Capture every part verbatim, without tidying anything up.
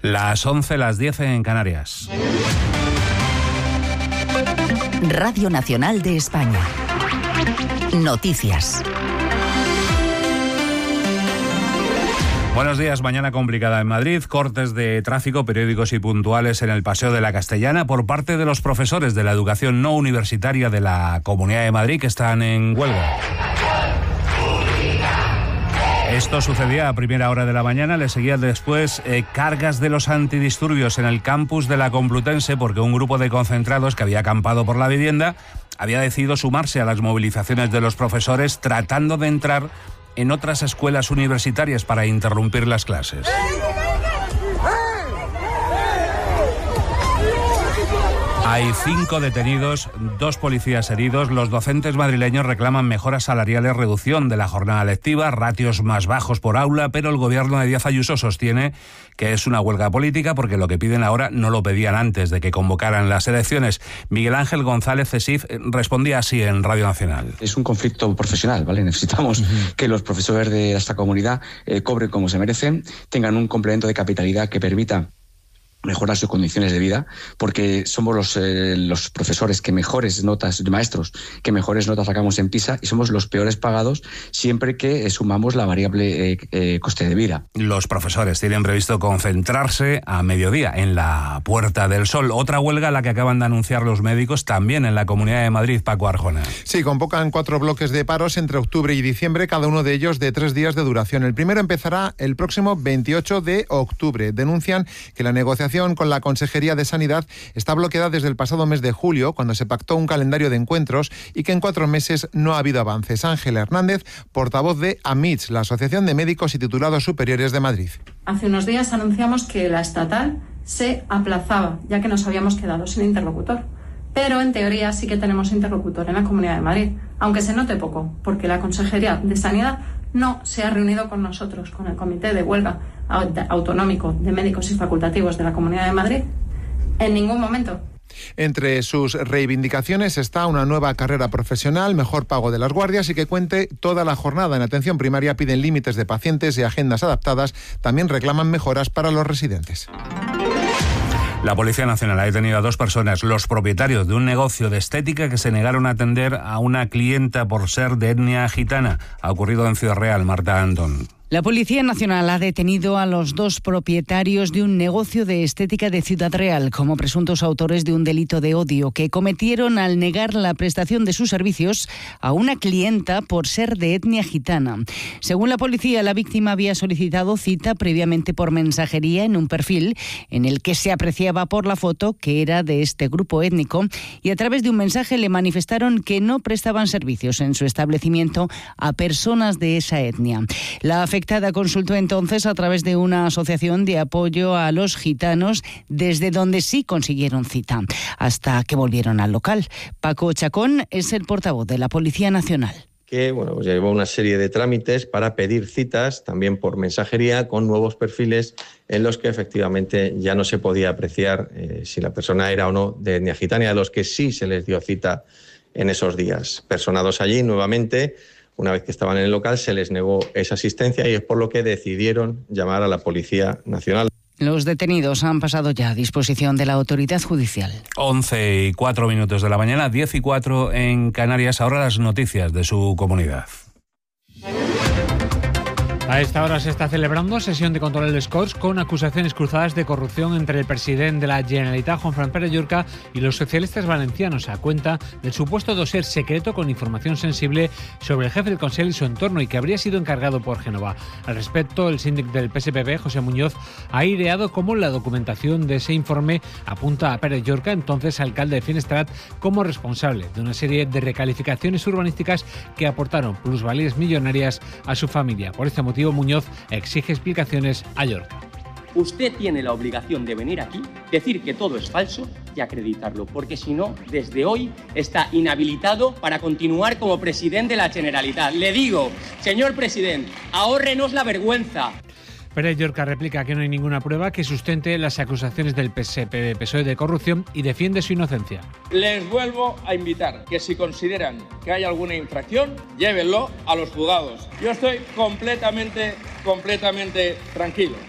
Las once, las diez en Canarias. Radio Nacional de España. Noticias. Buenos días. Mañana complicada en Madrid. Cortes de tráfico periódicos y puntuales en el Paseo de la Castellana por parte de los profesores de la educación no universitaria de la Comunidad de Madrid que están en huelga. Esto sucedía a primera hora de la mañana, le seguían después eh, cargas de los antidisturbios en el campus de la Complutense porque un grupo de concentrados que había acampado por la vivienda había decidido sumarse a las movilizaciones de los profesores tratando de entrar en otras escuelas universitarias para interrumpir las clases. Hay cinco detenidos, dos policías heridos. Los docentes madrileños reclaman mejoras salariales, reducción de la jornada lectiva, ratios más bajos por aula, pero el gobierno de Díaz Ayuso sostiene que es una huelga política porque lo que piden ahora no lo pedían antes de que convocaran las elecciones. Miguel Ángel González Cesif respondía así en Radio Nacional. Es un conflicto profesional, ¿vale? Necesitamos uh-huh. que los profesores de esta comunidad eh, cobren como se merecen, tengan un complemento de capitalidad que permita mejorar sus condiciones de vida, porque somos los, eh, los profesores que mejores notas, maestros, que mejores notas sacamos en PISA y somos los peores pagados siempre que eh, sumamos la variable eh, eh, coste de vida. Los profesores tienen previsto concentrarse a mediodía en la Puerta del Sol. Otra huelga la que acaban de anunciar los médicos también en la Comunidad de Madrid, Paco Arjona. Sí, convocan cuatro bloques de paros entre octubre y diciembre, cada uno de ellos de tres días de duración. El primero empezará el próximo veintiocho de octubre. Denuncian que la negociación con la Consejería de Sanidad está bloqueada desde el pasado mes de julio, cuando se pactó un calendario de encuentros y que en cuatro meses no ha habido avances. Ángela Hernández, portavoz de AMITS, la Asociación de Médicos y Titulados Superiores de Madrid. Hace unos días anunciamos que la estatal se aplazaba, ya que nos habíamos quedado sin interlocutor. Pero en teoría sí que tenemos interlocutor en la Comunidad de Madrid, aunque se note poco, porque la Consejería de Sanidad no se ha reunido con nosotros, con el Comité de Huelga Autonómico de Médicos y Facultativos de la Comunidad de Madrid, en ningún momento. Entre sus reivindicaciones está una nueva carrera profesional, mejor pago de las guardias y que cuente toda la jornada. En atención primaria piden límites de pacientes y agendas adaptadas. También reclaman mejoras para los residentes. La Policía Nacional ha detenido a dos personas, los propietarios de un negocio de estética que se negaron a atender a una clienta por ser de etnia gitana. Ha ocurrido en Ciudad Real, Marta Antón. La Policía Nacional ha detenido a los dos propietarios de un negocio de estética de Ciudad Real como presuntos autores de un delito de odio que cometieron al negar la prestación de sus servicios a una clienta por ser de etnia gitana. Según la policía, la víctima había solicitado cita previamente por mensajería en un perfil en el que se apreciaba por la foto que era de este grupo étnico y a través de un mensaje le manifestaron que no prestaban servicios en su establecimiento a personas de esa etnia. La afectada consultó entonces a través de una asociación de apoyo a los gitanos, desde donde sí consiguieron cita, hasta que volvieron al local. Paco Chacón es el portavoz de la Policía Nacional. Que bueno, pues llevó una serie de trámites para pedir citas, también por mensajería, con nuevos perfiles en los que efectivamente ya no se podía apreciar eh, si la persona era o no de etnia gitana, a los que sí se les dio cita en esos días. Personados allí nuevamente, una vez que estaban en el local, se les negó esa asistencia y es por lo que decidieron llamar a la Policía Nacional. Los detenidos han pasado ya a disposición de la autoridad judicial. once y cuatro minutos de la mañana, diez y cuatro en Canarias. Ahora las noticias de su comunidad. A esta hora se está celebrando sesión de control de Corts con acusaciones cruzadas de corrupción entre el presidente de la Generalitat, Juanfran Pérez Llorca, y los socialistas valencianos a cuenta del supuesto dossier secreto con información sensible sobre el jefe del Consell y su entorno y que habría sido encargado por Génova. Al respecto, el síndic del P S P B, José Muñoz, ha ideado cómo la documentación de ese informe apunta a Pérez Llorca, entonces alcalde de Finestrat, como responsable de una serie de recalificaciones urbanísticas que aportaron plusvalías millonarias a su familia. Por este motivo, Muñoz exige explicaciones a Llorca. Usted tiene la obligación de venir aquí, decir que todo es falso y acreditarlo, porque si no, desde hoy está inhabilitado para continuar como presidente de la Generalitat. Le digo, señor presidente, ahórrenos la vergüenza. Pérez Llorca replica que no hay ninguna prueba que sustente las acusaciones del P S P P S O E de corrupción y defiende su inocencia. Les vuelvo a invitar que si consideran que hay alguna infracción, llévenlo a los juzgados. Yo estoy completamente, completamente tranquilo.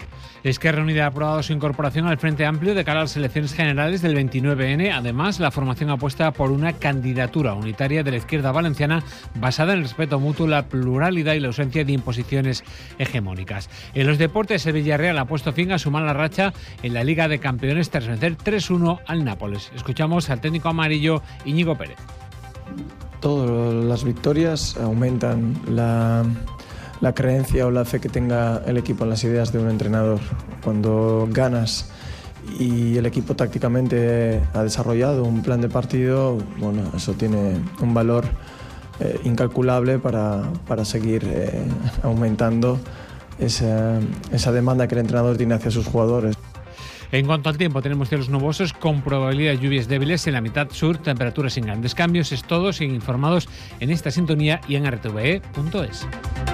Esquerra Unida ha aprobado su incorporación al Frente Amplio de cara a las elecciones generales del veintinueve ene. Además, la formación apuesta por una candidatura unitaria de la izquierda valenciana basada en el respeto mutuo, la pluralidad y la ausencia de imposiciones hegemónicas. En los deportes, el Villarreal ha puesto fin a su mala racha en la Liga de Campeones tras vencer tres uno al Nápoles. Escuchamos al técnico amarillo Íñigo Pérez. Todas las victorias aumentan la, la creencia o la fe que tenga el equipo en las ideas de un entrenador. Cuando ganas y el equipo tácticamente ha desarrollado un plan de partido, bueno, eso tiene un valor eh, incalculable para, para seguir eh, aumentando esa, esa demanda que el entrenador tiene hacia sus jugadores. En cuanto al tiempo, tenemos cielos nubosos con probabilidad de lluvias débiles en la mitad sur, temperaturas sin grandes cambios. Es todo, siguen informados en esta sintonía y en r t v e punto es.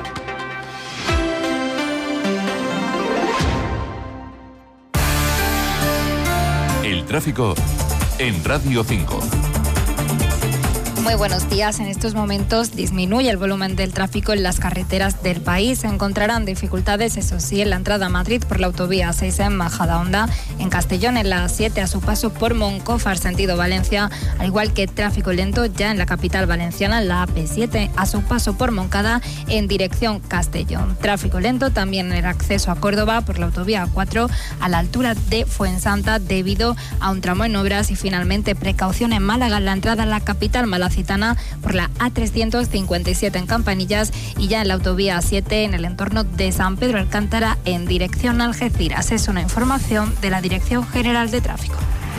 El tráfico en Radio cinco. Muy buenos días. En estos momentos disminuye el volumen del tráfico en las carreteras del país. Se encontrarán dificultades, eso sí, en la entrada a Madrid por la autovía seis en Majadahonda, en Castellón en la A siete a su paso por Moncófar sentido Valencia, al igual que tráfico lento ya en la capital valenciana en la A P siete a su paso por Moncada en dirección Castellón. Tráfico lento también en el acceso a Córdoba por la autovía A cuatro a la altura de Fuensanta debido a un tramo en obras y finalmente precaución en Málaga en la entrada a la capital malacitana por la A trescientos cincuenta y siete en Campanillas y ya en la autovía A siete en el entorno de San Pedro Alcántara en dirección Algeciras. Es una información de la Dirección General de Tráfico.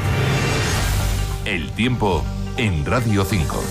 El tiempo en Radio cinco.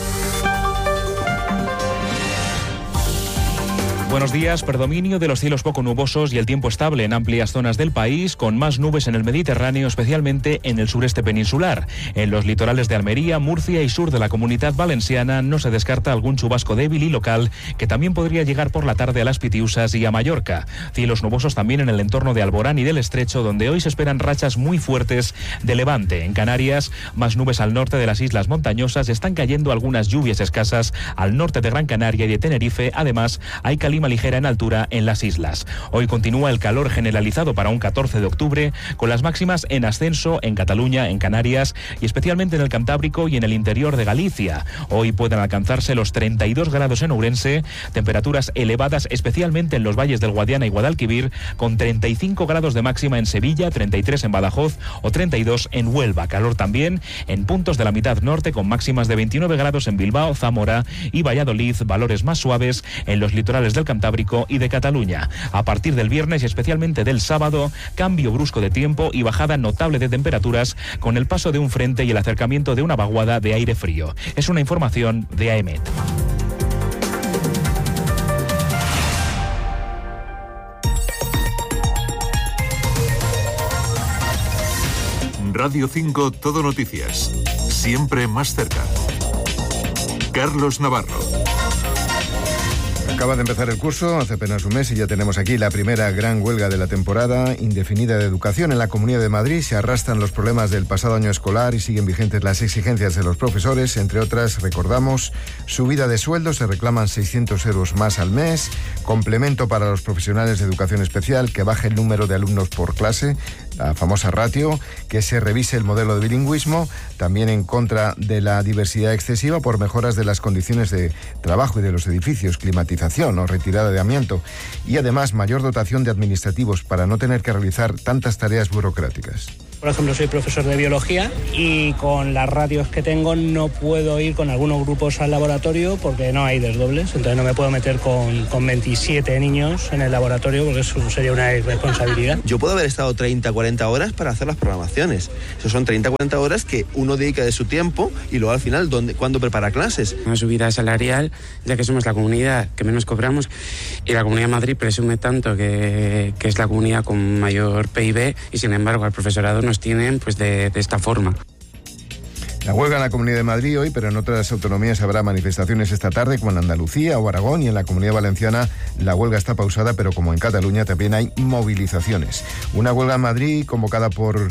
Buenos días. Predominio de los cielos poco nubosos y el tiempo estable en amplias zonas del país, con más nubes en el Mediterráneo, especialmente en el sureste peninsular. En los litorales de Almería, Murcia y sur de la Comunidad Valenciana no se descarta algún chubasco débil y local que también podría llegar por la tarde a las Pitiusas y a Mallorca. Cielos nubosos también en el entorno de Alborán y del Estrecho, donde hoy se esperan rachas muy fuertes de levante. En Canarias, más nubes al norte de las islas montañosas, están cayendo algunas lluvias escasas al norte de Gran Canaria y de Tenerife. Además, hay calima ligera en altura en las islas. Hoy continúa el calor generalizado para un catorce de octubre, con las máximas en ascenso en Cataluña, en Canarias y especialmente en el Cantábrico y en el interior de Galicia. Hoy pueden alcanzarse los treinta y dos grados en Ourense, temperaturas elevadas especialmente en los valles del Guadiana y Guadalquivir, con treinta y cinco grados de máxima en Sevilla, treinta y tres en Badajoz o treinta y dos en Huelva. Calor también en puntos de la mitad norte, con máximas de veintinueve grados en Bilbao, Zamora y Valladolid, valores más suaves en los litorales del Cantábrico y de Cataluña. A partir del viernes y especialmente del sábado, cambio brusco de tiempo y bajada notable de temperaturas con el paso de un frente y el acercamiento de una vaguada de aire frío. Es una información de AEMET. Radio cinco Todo Noticias. Siempre más cerca. Carlos Navarro. Acaba de empezar el curso, hace apenas un mes, y ya tenemos aquí la primera gran huelga de la temporada indefinida de educación. En la Comunidad de Madrid se arrastran los problemas del pasado año escolar y siguen vigentes las exigencias de los profesores. Entre otras, recordamos, subida de sueldo, se reclaman seiscientos euros más al mes, complemento para los profesionales de educación especial, que baje el número de alumnos por clase, la famosa ratio, que se revise el modelo de bilingüismo, también en contra de la diversidad excesiva por mejoras de las condiciones de trabajo y de los edificios, climatización o retirada de amianto, y además mayor dotación de administrativos para no tener que realizar tantas tareas burocráticas. Por ejemplo, soy profesor de biología y con las ratios que tengo no puedo ir con algunos grupos al laboratorio porque no hay desdobles, entonces no me puedo meter con, con veintisiete niños en el laboratorio porque eso sería una irresponsabilidad. Yo puedo haber estado treinta, cuarenta horas para hacer las programaciones. Eso son treinta, cuarenta horas que uno dedica de su tiempo y luego al final, ¿dónde, ¿cuándo prepara clases? Una subida salarial, ya que somos la comunidad que menos cobramos y la Comunidad de Madrid presume tanto que, que es la comunidad con mayor P I B y sin embargo al profesorado nos tienen pues de, de esta forma. La huelga en la Comunidad de Madrid hoy, pero en otras autonomías habrá manifestaciones esta tarde, como en Andalucía o Aragón, y en la Comunidad Valenciana la huelga está pausada, pero como en Cataluña también hay movilizaciones. Una huelga en Madrid convocada por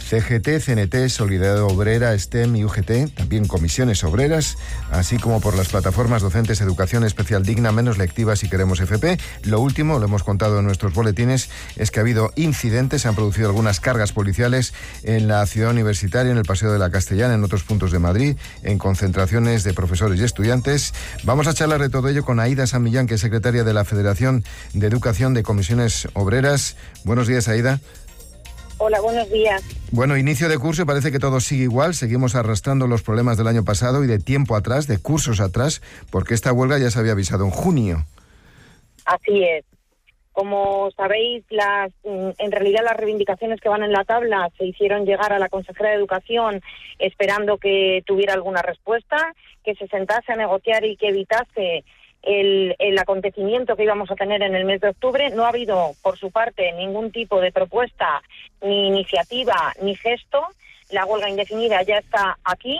C G T, C N T, Solidaridad Obrera, STEM y U G T, también comisiones obreras, así como por las plataformas docentes Educación Especial Digna, Menos Lectiva Si Queremos F P. Lo último, lo hemos contado en nuestros boletines, es que ha habido incidentes, se han producido algunas cargas policiales en la ciudad universitaria, en el Paseo de la Castellana, en otros puntos de Madrid, en concentraciones de profesores y estudiantes. Vamos a charlar de todo ello con Aída San Millán, que es secretaria de la Federación de Educación de Comisiones Obreras. Buenos días, Aída. Hola, buenos días. Bueno, inicio de curso y parece que todo sigue igual. Seguimos arrastrando los problemas del año pasado y de tiempo atrás, de cursos atrás, porque esta huelga ya se había avisado en junio. Así es. Como sabéis, las, en realidad las reivindicaciones que van en la tabla se hicieron llegar a la consejera de Educación esperando que tuviera alguna respuesta, que se sentase a negociar y que evitase El, el acontecimiento que íbamos a tener en el mes de octubre. No ha habido, por su parte, ningún tipo de propuesta, ni iniciativa, ni gesto. La huelga indefinida ya está aquí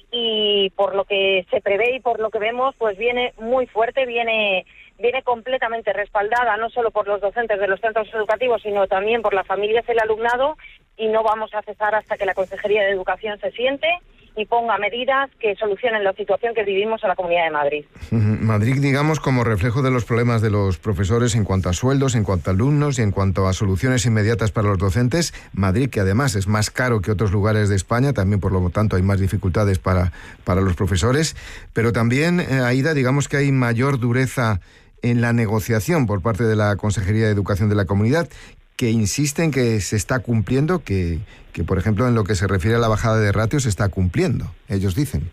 y por lo que se prevé y por lo que vemos, pues viene muy fuerte, viene, viene completamente respaldada, no solo por los docentes de los centros educativos, sino también por las familias y el alumnado, y no vamos a cesar hasta que la Consejería de Educación se siente y ponga medidas que solucionen la situación que vivimos en la Comunidad de Madrid. Madrid, digamos, como reflejo de los problemas de los profesores en cuanto a sueldos, en cuanto a alumnos y en cuanto a soluciones inmediatas para los docentes. Madrid, que además es más caro que otros lugares de España, también por lo tanto hay más dificultades para, para los profesores. Pero también, eh, Aída, digamos que hay mayor dureza en la negociación por parte de la Consejería de Educación de la Comunidad, que insiste en que se está cumpliendo, que, que por ejemplo en lo que se refiere a la bajada de ratios se está cumpliendo, ellos dicen.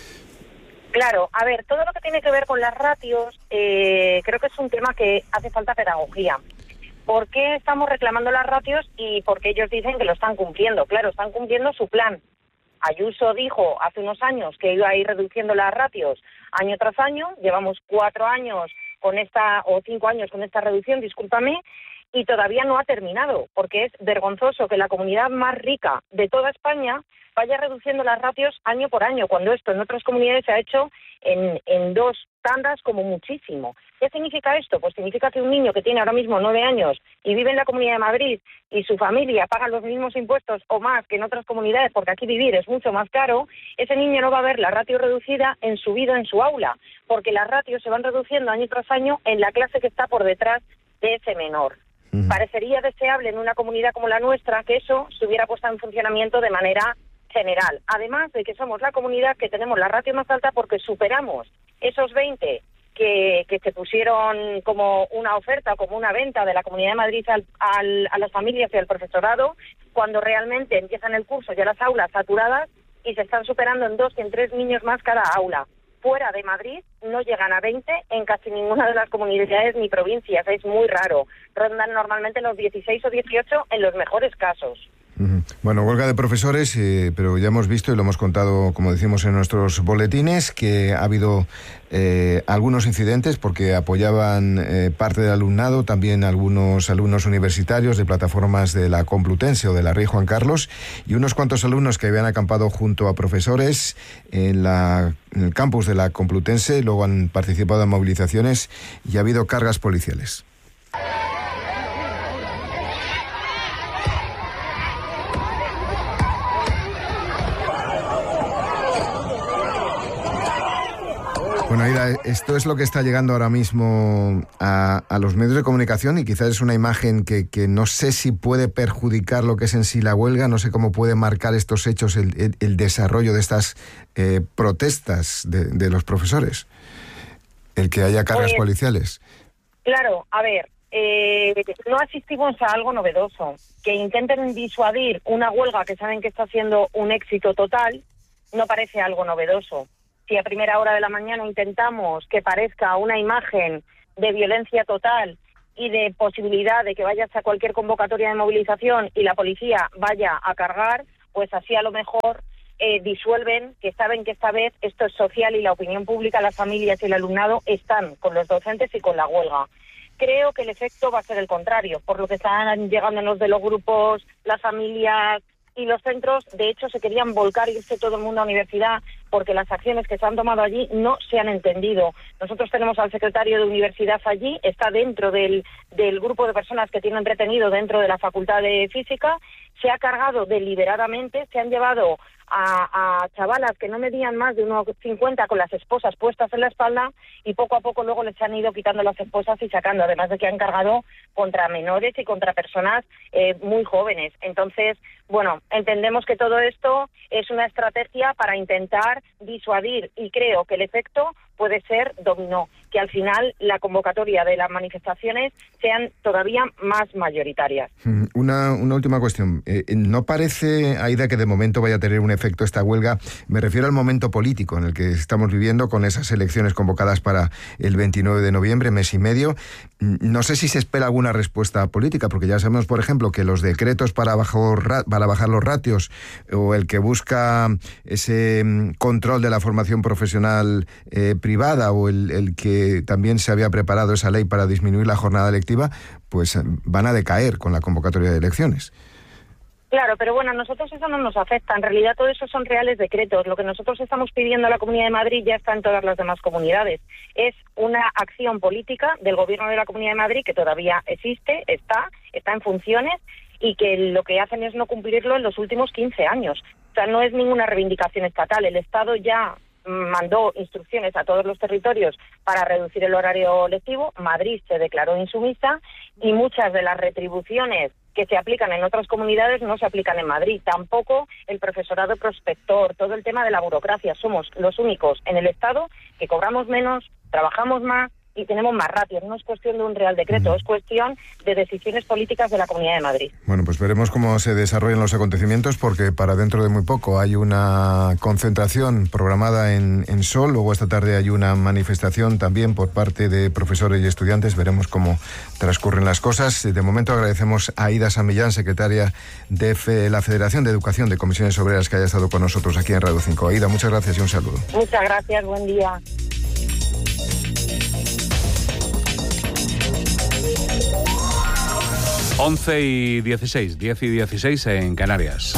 Claro, a ver, todo lo que tiene que ver con las ratios, eh, creo que es un tema que hace falta pedagogía. ¿Por qué estamos reclamando las ratios y por qué ellos dicen que lo están cumpliendo? Claro, están cumpliendo su plan. Ayuso dijo hace unos años que iba a ir reduciendo las ratios año tras año, llevamos cuatro años con esta, o cinco años con esta reducción, discúlpame, y todavía no ha terminado, porque es vergonzoso que la comunidad más rica de toda España vaya reduciendo las ratios año por año, cuando esto en otras comunidades se ha hecho en, en dos tandas como muchísimo. ¿Qué significa esto? Pues significa que un niño que tiene ahora mismo nueve años y vive en la Comunidad de Madrid y su familia paga los mismos impuestos o más que en otras comunidades, porque aquí vivir es mucho más caro, ese niño no va a ver la ratio reducida en su vida en su aula, porque las ratios se van reduciendo año tras año en la clase que está por detrás de ese menor. Parecería deseable en una comunidad como la nuestra que eso se hubiera puesto en funcionamiento de manera general. Además de que somos la comunidad que tenemos la ratio más alta porque superamos esos veinte que, que se pusieron como una oferta, como una venta de la Comunidad de Madrid al, al, a las familias y al profesorado, cuando realmente empiezan el curso ya las aulas saturadas y se están superando en dos y en tres niños más cada aula. Fuera de Madrid no llegan a veinte en casi ninguna de las comunidades ni provincias, es muy raro. Rondan normalmente los dieciséis o dieciocho en los mejores casos. Bueno, huelga de profesores, eh, pero ya hemos visto y lo hemos contado, como decimos en nuestros boletines, que ha habido eh, algunos incidentes porque apoyaban eh, parte del alumnado, también algunos alumnos universitarios de plataformas de la Complutense o de la Rey Juan Carlos, y unos cuantos alumnos que habían acampado junto a profesores en, la, en el campus de la Complutense, luego han participado en movilizaciones y ha habido cargas policiales. Bueno, Aída, esto es lo que está llegando ahora mismo a, a los medios de comunicación y quizás es una imagen que, que no sé si puede perjudicar lo que es en sí la huelga, no sé cómo puede marcar estos hechos el, el, el desarrollo de estas eh, protestas de, de los profesores, el que haya cargas pues, policiales. Claro, a ver, eh, no asistimos a algo novedoso. Que intenten disuadir una huelga que saben que está siendo un éxito total, no parece algo novedoso. Si a primera hora de la mañana intentamos que parezca una imagen de violencia total y de posibilidad de que vayas a cualquier convocatoria de movilización y la policía vaya a cargar, pues así a lo mejor eh, disuelven que saben que esta vez esto es social y la opinión pública, las familias y el alumnado están con los docentes y con la huelga. Creo que el efecto va a ser el contrario, por lo que están llegándonos de los grupos, las familias y los centros. De hecho, se querían volcar, irse todo el mundo a universidad, porque las acciones que se han tomado allí no se han entendido. Nosotros tenemos al secretario de universidad allí, está dentro del, del grupo de personas que tienen retenido dentro de la Facultad de Física, se ha cargado deliberadamente, se han llevado a, a chavalas que no medían más de uno cincuenta con las esposas puestas en la espalda y poco a poco luego les han ido quitando las esposas y sacando, además de que han cargado contra menores y contra personas eh, muy jóvenes. Entonces, bueno, entendemos que todo esto es una estrategia para intentar disuadir y creo que el efecto puede ser dominó, que al final la convocatoria de las manifestaciones sean todavía más mayoritarias. Una, una última cuestión. Eh, ¿No parece, Aida, que de momento vaya a tener un efecto esta huelga? Me refiero al momento político en el que estamos viviendo con esas elecciones convocadas para el veintinueve de noviembre, mes y medio. No sé si se espera alguna respuesta política, porque ya sabemos, por ejemplo, que los decretos para bajar, para bajar los ratios o el que busca ese control de la formación profesional eh, privada o el, el que también se había preparado esa ley para disminuir la jornada lectiva, pues van a decaer con la convocatoria de elecciones. Claro, pero bueno, a nosotros eso no nos afecta. En realidad todo eso son reales decretos. Lo que nosotros estamos pidiendo a la Comunidad de Madrid ya está en todas las demás comunidades. Es una acción política del Gobierno de la Comunidad de Madrid que todavía existe, está, está en funciones y que lo que hacen es no cumplirlo en los últimos quince años. O sea, no es ninguna reivindicación estatal. El Estado ya mandó instrucciones a todos los territorios para reducir el horario lectivo. Madrid se declaró insumisa y muchas de las retribuciones que se aplican en otras comunidades no se aplican en Madrid. Tampoco el profesorado prospector, todo el tema de la burocracia. Somos los únicos en el Estado que cobramos menos, trabajamos más y tenemos más ratios. No es cuestión de un real decreto, uh-huh. es cuestión de decisiones políticas de la Comunidad de Madrid. Bueno, pues veremos cómo se desarrollan los acontecimientos, porque para dentro de muy poco hay una concentración programada en, en Sol, luego esta tarde hay una manifestación también por parte de profesores y estudiantes. Veremos cómo transcurren las cosas. De momento agradecemos a Aida San Millán, secretaria de Fe, la Federación de Educación de Comisiones Obreras, que haya estado con nosotros aquí en Radio cinco. Aida, muchas gracias y un saludo. Muchas gracias, buen día. once y dieciséis, diez y dieciséis en Canarias.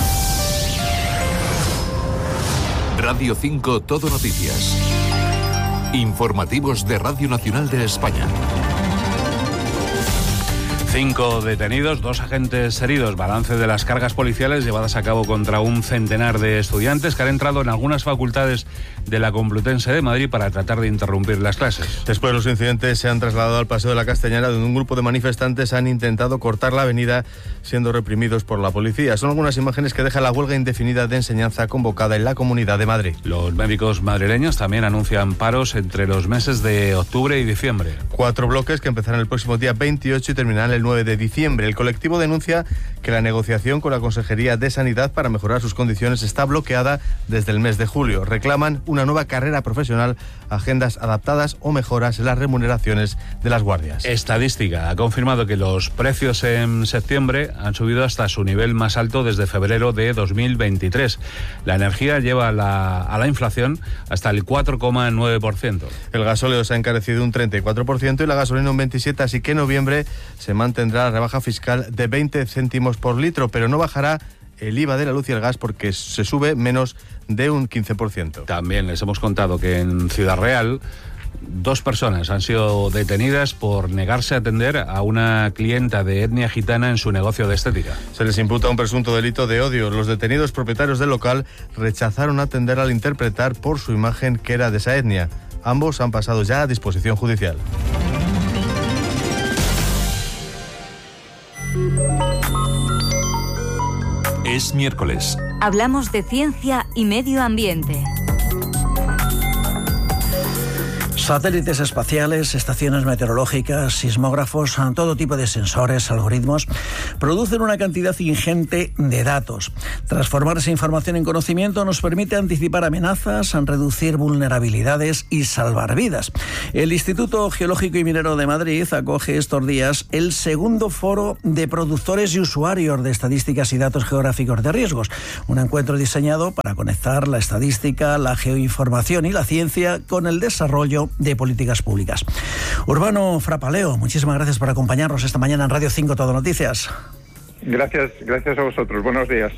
Radio cinco Todo Noticias. Informativos de Radio Nacional de España. Cinco detenidos, dos agentes heridos. Balance de las cargas policiales llevadas a cabo contra un centenar de estudiantes que han entrado en algunas facultades de la Complutense de Madrid para tratar de interrumpir las clases. Después los incidentes se han trasladado al Paseo de la Castañera, donde un grupo de manifestantes han intentado cortar la avenida, siendo reprimidos por la policía. Son algunas imágenes que deja la huelga indefinida de enseñanza convocada en la Comunidad de Madrid. Los médicos madrileños también anuncian paros entre los meses de octubre y diciembre. Cuatro bloques que empezarán el próximo día veintiocho y terminarán el nueve de diciembre. El colectivo denuncia que la negociación con la Consejería de Sanidad para mejorar sus condiciones está bloqueada desde el mes de julio. Reclaman una nueva carrera profesional, agendas adaptadas o mejoras en las remuneraciones de las guardias. Estadística ha confirmado que los precios en septiembre han subido hasta su nivel más alto desde febrero de dos mil veintitrés. La energía lleva la, a la inflación hasta el cuatro coma nueve por ciento. El gasóleo se ha encarecido un treinta y cuatro por ciento y la gasolina un veintisiete por ciento, así que en noviembre se mantendrá la rebaja fiscal de veinte céntimos por litro, pero no bajará el I V A de la luz y el gas porque se sube menos de un quince por ciento. También les hemos contado que en Ciudad Real dos personas han sido detenidas por negarse a atender a una clienta de etnia gitana en su negocio de estética. Se les imputa un presunto delito de odio. Los detenidos propietarios del local rechazaron atender al interpretar por su imagen que era de esa etnia. Ambos han pasado ya a disposición judicial. Es miércoles. Hablamos de ciencia y medio ambiente. Satélites espaciales, estaciones meteorológicas, sismógrafos, todo tipo de sensores, algoritmos, producen una cantidad ingente de datos. Transformar esa información en conocimiento nos permite anticipar amenazas, reducir vulnerabilidades y salvar vidas. El Instituto Geológico y Minero de Madrid acoge estos días el segundo foro de productores y usuarios de estadísticas y datos geográficos de riesgos. Un encuentro diseñado para conectar la estadística, la geoinformación y la ciencia con el desarrollo de políticas públicas. Urbano Frapaleo, muchísimas gracias por acompañarnos esta mañana en Radio cinco Todo Noticias. Gracias, gracias a vosotros. Buenos días.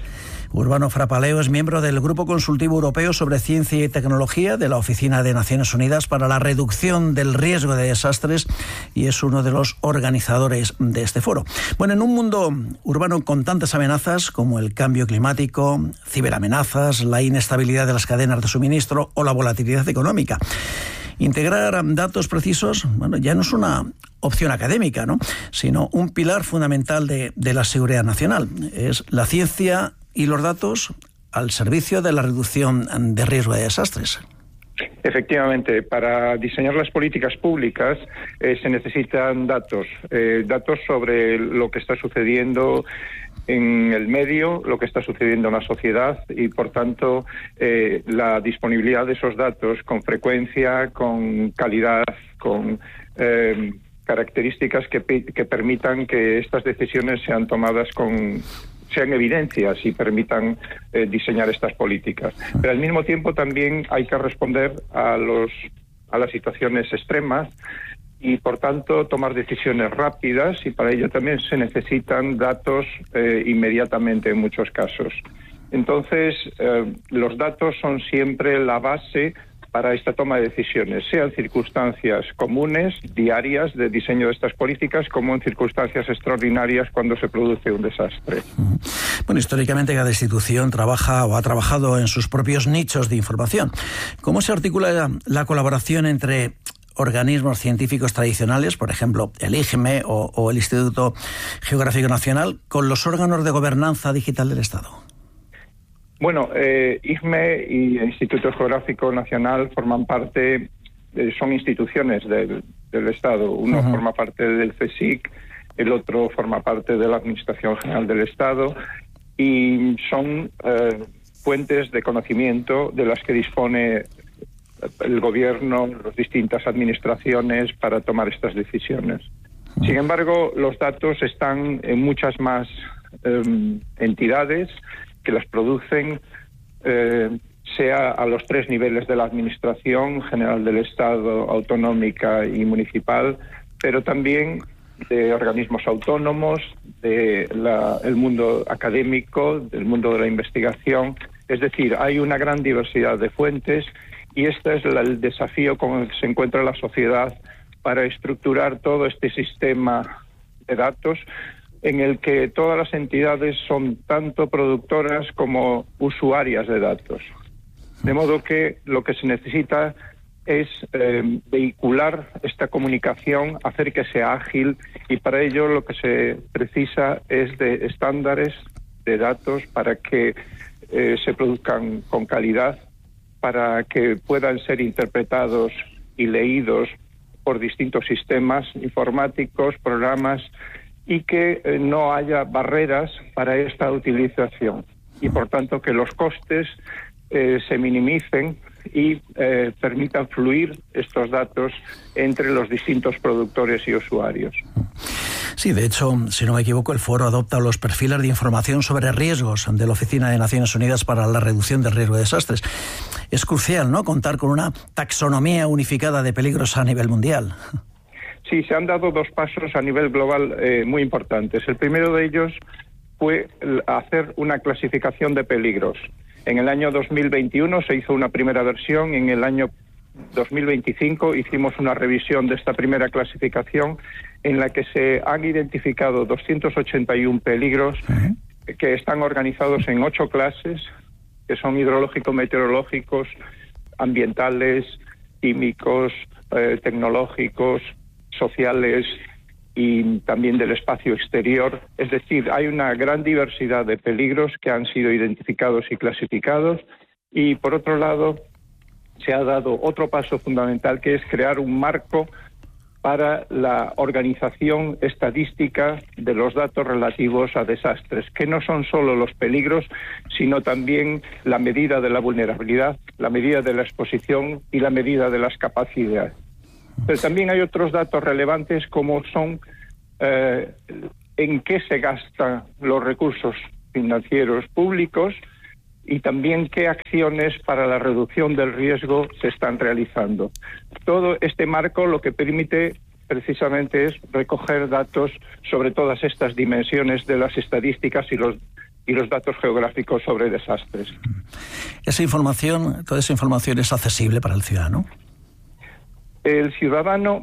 Urbano Frapaleo es miembro del Grupo Consultivo Europeo sobre Ciencia y Tecnología de la Oficina de Naciones Unidas para la Reducción del Riesgo de Desastres y es uno de los organizadores de este foro. Bueno, en un mundo urbano con tantas amenazas como el cambio climático, ciberamenazas, la inestabilidad de las cadenas de suministro o la volatilidad económica, integrar datos precisos, bueno, ya no es una opción académica, ¿no?, sino un pilar fundamental de, de la seguridad nacional. Es la ciencia y los datos al servicio de la reducción de riesgo de desastres. Efectivamente, para diseñar las políticas públicas eh, se necesitan datos, eh, datos sobre lo que está sucediendo en el medio, lo que está sucediendo en la sociedad y, por tanto, eh, la disponibilidad de esos datos con frecuencia, con calidad, con eh, características que, que permitan que estas decisiones sean tomadas con... sean evidencias y permitan eh, diseñar estas políticas. Pero al mismo tiempo también hay que responder a los a las situaciones extremas y, por tanto, tomar decisiones rápidas, y para ello también se necesitan datos eh, inmediatamente en muchos casos. Entonces, eh, los datos son siempre la base para esta toma de decisiones, sean circunstancias comunes, diarias, de diseño de estas políticas, como en circunstancias extraordinarias cuando se produce un desastre. Bueno, históricamente cada institución trabaja o ha trabajado en sus propios nichos de información. ¿Cómo se articula la, la colaboración entre organismos científicos tradicionales, por ejemplo, el I G M E o, o el Instituto Geográfico Nacional, con los órganos de gobernanza digital del Estado? Bueno, eh, I G M E y el Instituto Geográfico Nacional forman parte, eh, son instituciones del, del Estado. Uno uh-huh. forma parte del C S I C, el otro forma parte de la Administración General del Estado y son eh, fuentes de conocimiento de las que dispone el gobierno, las distintas administraciones para tomar estas decisiones. Sin embargo, los datos están en muchas más eh, entidades que las producen, eh, sea a los tres niveles de la Administración General del Estado, autonómica y municipal, pero también de organismos autónomos, de la, el mundo académico, del mundo de la investigación. Es decir, hay una gran diversidad de fuentes y este es la, el desafío con el que se encuentra la sociedad para estructurar todo este sistema de datos en el que todas las entidades son tanto productoras como usuarias de datos. De modo que lo que se necesita es eh, vehicular esta comunicación, hacer que sea ágil, y para ello lo que se precisa es de estándares de datos para que eh, se produzcan con calidad, para que puedan ser interpretados y leídos por distintos sistemas informáticos, programas, y que eh, no haya barreras para esta utilización. Y, por tanto, que los costes eh, se minimicen y eh, permitan fluir estos datos entre los distintos productores y usuarios. Sí, de hecho, si no me equivoco, el foro adopta los perfiles de información sobre riesgos de la Oficina de Naciones Unidas para la Reducción del Riesgo de Desastres. Es crucial, ¿no?, contar con una taxonomía unificada de peligros a nivel mundial. Sí, se han dado dos pasos a nivel global eh, muy importantes. El primero de ellos fue hacer una clasificación de peligros. En el año dos mil veintiuno se hizo una primera versión, en el año dos mil veinticinco hicimos una revisión de esta primera clasificación en la que se han identificado doscientos ochenta y uno peligros uh-huh. que están organizados en ocho clases, que son hidrológico-meteorológicos, ambientales, químicos, eh, tecnológicos, sociales y también del espacio exterior. Es decir, hay una gran diversidad de peligros que han sido identificados y clasificados, y por otro lado se ha dado otro paso fundamental, que es crear un marco para la organización estadística de los datos relativos a desastres, que no son solo los peligros, sino también la medida de la vulnerabilidad, la medida de la exposición y la medida de las capacidades. Pero también hay otros datos relevantes, como son eh, en qué se gastan los recursos financieros públicos y también qué acciones para la reducción del riesgo se están realizando. Todo este marco lo que permite precisamente es recoger datos sobre todas estas dimensiones de las estadísticas y los y los datos geográficos sobre desastres. Esa información, toda esa información es accesible para el ciudadano. El ciudadano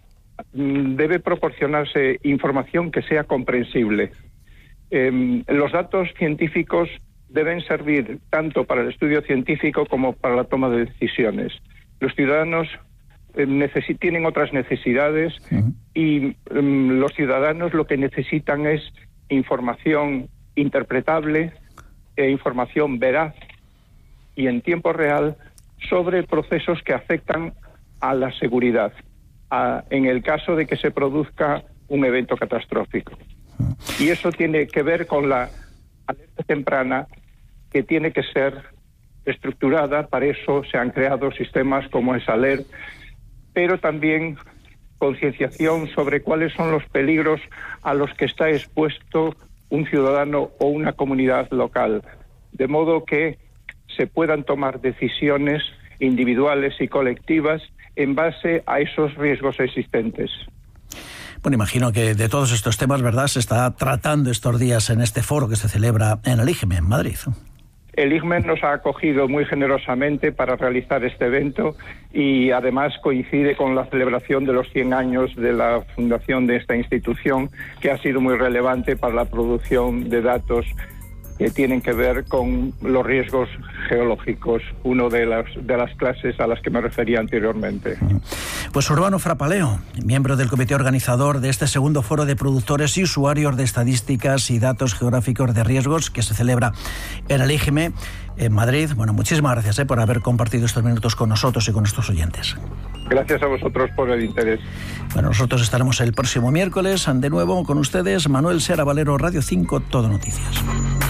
debe proporcionarse información que sea comprensible. Eh, los datos científicos deben servir tanto para el estudio científico como para la toma de decisiones. Los ciudadanos eh, necesi- tienen otras necesidades uh-huh. y um, los ciudadanos lo que necesitan es información interpretable e información veraz y en tiempo real sobre procesos que afectan a la seguridad, a, en el caso de que se produzca un evento catastrófico. Y eso tiene que ver con la alerta temprana, que tiene que ser estructurada. Para eso se han creado sistemas como ESALERT, pero también concienciación sobre cuáles son los peligros a los que está expuesto un ciudadano o una comunidad local, de modo que se puedan tomar decisiones individuales y colectivas en base a esos riesgos existentes. Bueno, imagino que de todos estos temas, ¿verdad?, se está tratando estos días en este foro que se celebra en el I G M E, en Madrid. El I G M E nos ha acogido muy generosamente para realizar este evento y además coincide con la celebración de los cien años de la fundación de esta institución, que ha sido muy relevante para la producción de datos que tienen que ver con los riesgos geológicos, una de las, de las clases a las que me refería anteriormente. Pues Urbano Frapaleo, miembro del comité organizador de este segundo foro de productores y usuarios de estadísticas y datos geográficos de riesgos que se celebra en el I G M E en Madrid. Bueno, muchísimas gracias eh, por haber compartido estos minutos con nosotros y con nuestros oyentes. Gracias a vosotros por el interés. Bueno, nosotros estaremos el próximo miércoles de nuevo con ustedes. Manuel Sera Valero, Radio cinco, Todo Noticias.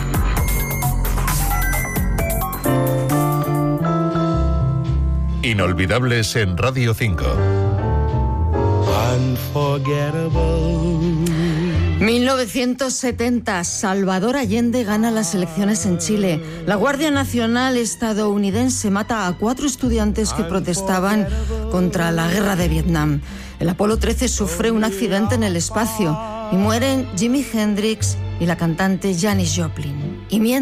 Inolvidables en Radio cinco. mil novecientos setenta, Salvador Allende gana las elecciones en Chile. La Guardia Nacional estadounidense mata a cuatro estudiantes que protestaban contra la guerra de Vietnam. El Apolo trece sufre un accidente en el espacio y mueren Jimi Hendrix y la cantante Janis Joplin. Y mientras